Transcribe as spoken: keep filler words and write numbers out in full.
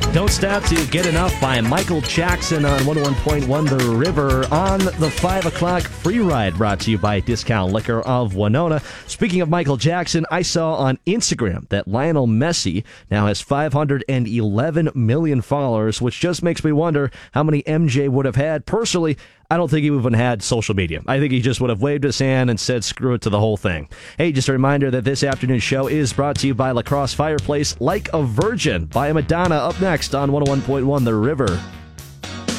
Don't Stop to Get Enough by Michael Jackson on one oh one point one The River on the five o'clock free ride, brought to you by Discount Liquor of Winona. Speaking of Michael Jackson, I saw on Instagram that Lionel Messi now has five hundred eleven million followers, which just makes me wonder how many M J would have had. Personally, I don't think he even had social media. I think he just would have waved his hand and said screw it to the whole thing. Hey, just a reminder that this afternoon's show is brought to you by La Crosse Fireplace, Like a Virgin by Madonna, up next on one oh one point one The River.